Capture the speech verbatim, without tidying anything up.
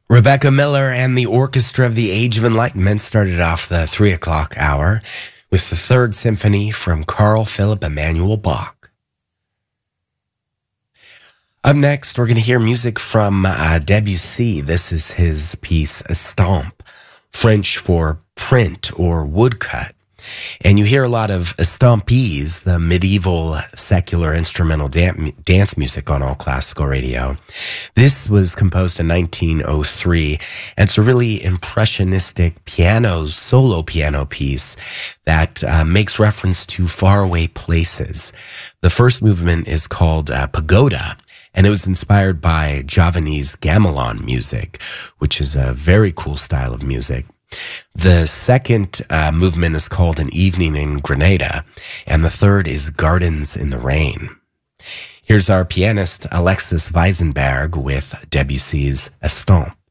Rebecca Miller and the Orchestra of the Age of Enlightenment started off the three o'clock hour with the Third Symphony from Carl Philipp Emanuel Bach. Up next, we're going to hear music from uh, Debussy. This is his piece, Estampe, French for print or woodcut. And you hear a lot of estampes, the medieval secular instrumental dan- dance music on All Classical Radio. This was composed in nineteen oh three, and it's a really impressionistic piano, solo piano piece that uh, makes reference to faraway places. The first movement is called uh, Pagoda, and it was inspired by Javanese gamelan music, which is a very cool style of music. The second uh, movement is called An Evening in Grenada, and the third is Gardens in the Rain. Here's our pianist Alexis Weisenberg with Debussy's Estampe.